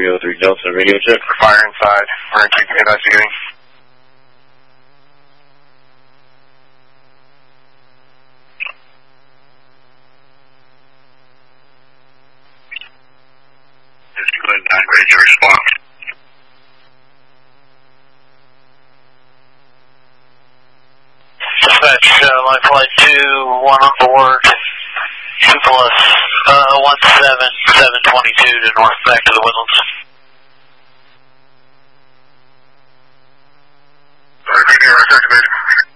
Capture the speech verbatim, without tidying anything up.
three oh three Delta, radio check. Fire inside. We're going to keep investigating. Just go ahead and downgrade your response. Dispatch, uh, line flight two, one on board, two plus, uh, one seven, seven twenty-two to north back to the Woodlands.